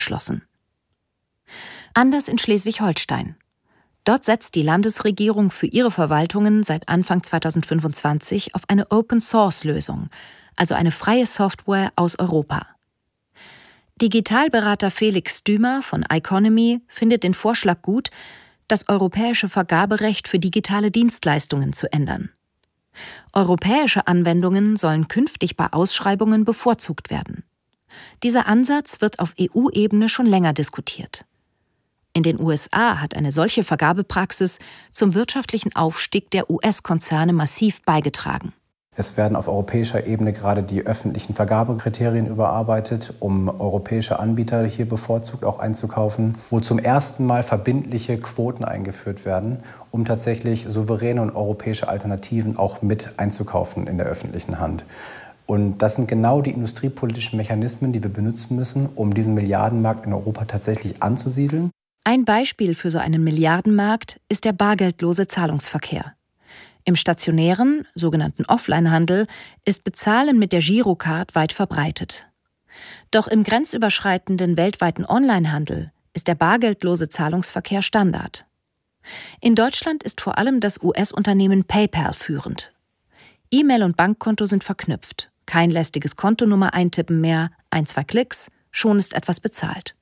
schlossen. Anders in Schleswig-Holstein. Dort setzt die Landesregierung für ihre Verwaltungen seit Anfang 2025 auf eine Open-Source-Lösung, also eine freie Software aus Europa. Digitalberater Felix Dümer von Iconomy findet den Vorschlag gut, das europäische Vergaberecht für digitale Dienstleistungen zu ändern. Europäische Anwendungen sollen künftig bei Ausschreibungen bevorzugt werden. Dieser Ansatz wird auf EU-Ebene schon länger diskutiert. In den USA hat eine solche Vergabepraxis zum wirtschaftlichen Aufstieg der US-Konzerne massiv beigetragen. Es werden auf europäischer Ebene gerade die öffentlichen Vergabekriterien überarbeitet, um europäische Anbieter hier bevorzugt auch einzukaufen, wo zum ersten Mal verbindliche Quoten eingeführt werden, um tatsächlich souveräne und europäische Alternativen auch mit einzukaufen in der öffentlichen Hand. Und das sind genau die industriepolitischen Mechanismen, die wir benutzen müssen, um diesen Milliardenmarkt in Europa tatsächlich anzusiedeln. Ein Beispiel für so einen Milliardenmarkt ist der bargeldlose Zahlungsverkehr. Im stationären, sogenannten Offline-Handel ist Bezahlen mit der Girocard weit verbreitet. Doch im grenzüberschreitenden weltweiten Onlinehandel ist der bargeldlose Zahlungsverkehr Standard. In Deutschland ist vor allem das US-Unternehmen PayPal führend. E-Mail und Bankkonto sind verknüpft. Kein lästiges Kontonummer eintippen mehr, 1-2 Klicks, schon ist etwas bezahlt.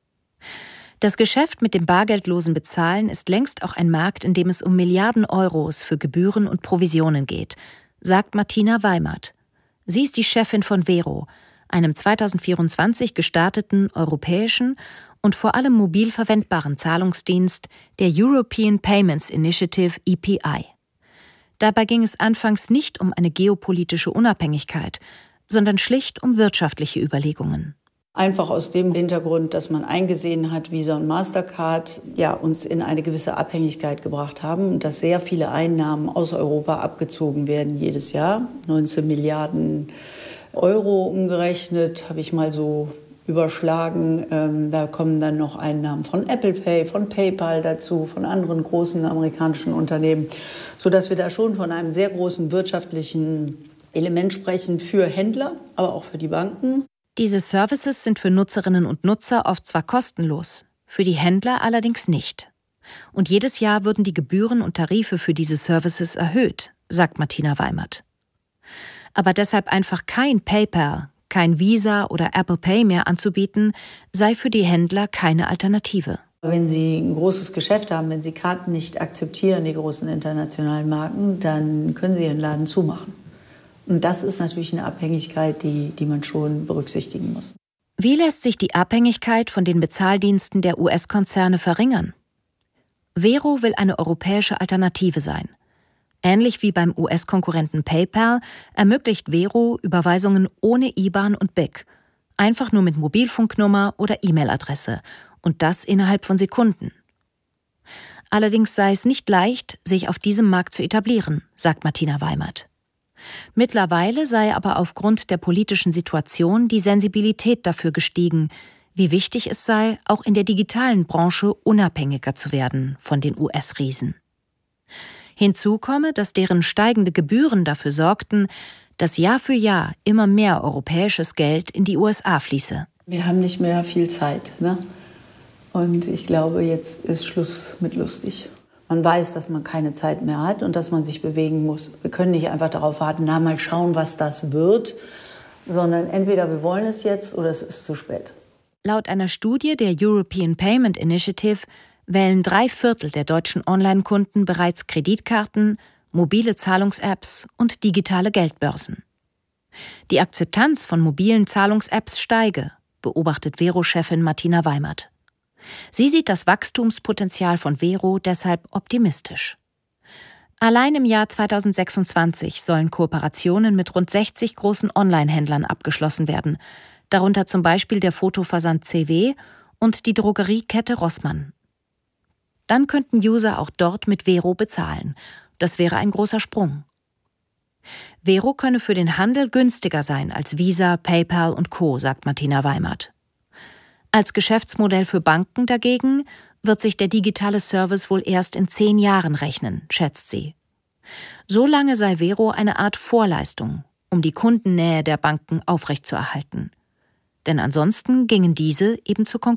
Das Geschäft mit dem bargeldlosen Bezahlen ist längst auch ein Markt, in dem es um Milliarden Euros für Gebühren und Provisionen geht, sagt Martina Weimert. Sie ist die Chefin von Vero, einem 2024 gestarteten europäischen und vor allem mobil verwendbaren Zahlungsdienst der European Payments Initiative EPI. Dabei ging es anfangs nicht um eine geopolitische Unabhängigkeit, sondern schlicht um wirtschaftliche Überlegungen. Einfach aus dem Hintergrund, dass man eingesehen hat, Visa und Mastercard uns in eine gewisse Abhängigkeit gebracht haben und dass sehr viele Einnahmen aus Europa abgezogen werden jedes Jahr. 19 Milliarden Euro umgerechnet, habe ich mal so überschlagen. Da kommen dann noch Einnahmen von Apple Pay, von PayPal dazu, von anderen großen amerikanischen Unternehmen, sodass wir da schon von einem sehr großen wirtschaftlichen Element sprechen für Händler, aber auch für die Banken. Diese Services sind für Nutzerinnen und Nutzer oft zwar kostenlos, für die Händler allerdings nicht. Und jedes Jahr würden die Gebühren und Tarife für diese Services erhöht, sagt Martina Weimert. Aber deshalb einfach kein PayPal, kein Visa oder Apple Pay mehr anzubieten, sei für die Händler keine Alternative. Wenn Sie ein großes Geschäft haben, wenn Sie Karten nicht akzeptieren, die großen internationalen Marken, dann können Sie Ihren Laden zumachen. Und das ist natürlich eine Abhängigkeit, die man schon berücksichtigen muss. Wie lässt sich die Abhängigkeit von den Bezahldiensten der US-Konzerne verringern? Vero will eine europäische Alternative sein. Ähnlich wie beim US-Konkurrenten PayPal ermöglicht Vero Überweisungen ohne IBAN und BIC, einfach nur mit Mobilfunknummer oder E-Mail-Adresse und das innerhalb von Sekunden. Allerdings sei es nicht leicht, sich auf diesem Markt zu etablieren, sagt Martina Weimert. Mittlerweile sei aber aufgrund der politischen Situation die Sensibilität dafür gestiegen, wie wichtig es sei, auch in der digitalen Branche unabhängiger zu werden von den US-Riesen. Hinzu komme, dass deren steigende Gebühren dafür sorgten, dass Jahr für Jahr immer mehr europäisches Geld in die USA fließe. Wir haben nicht mehr viel Zeit, ne? Und ich glaube, jetzt ist Schluss mit lustig. Man weiß, dass man keine Zeit mehr hat und dass man sich bewegen muss. Wir können nicht einfach darauf warten, mal schauen, was das wird, sondern entweder wir wollen es jetzt oder es ist zu spät. Laut einer Studie der European Payment Initiative wählen 3/4 der deutschen Online-Kunden bereits Kreditkarten, mobile Zahlungs-Apps und digitale Geldbörsen. Die Akzeptanz von mobilen Zahlungs-Apps steige, beobachtet Vero-Chefin Martina Weimert. Sie sieht das Wachstumspotenzial von Vero deshalb optimistisch. Allein im Jahr 2026 sollen Kooperationen mit rund 60 großen Online-Händlern abgeschlossen werden, darunter zum Beispiel der Fotoversand CW und die Drogeriekette Rossmann. Dann könnten User auch dort mit Vero bezahlen. Das wäre ein großer Sprung. Vero könne für den Handel günstiger sein als Visa, PayPal und Co., sagt Martina Weimert. Als Geschäftsmodell für Banken dagegen wird sich der digitale Service wohl erst in 10 Jahren rechnen, schätzt sie. So lange sei Vero eine Art Vorleistung, um die Kundennähe der Banken aufrechtzuerhalten. Denn ansonsten gingen diese eben zur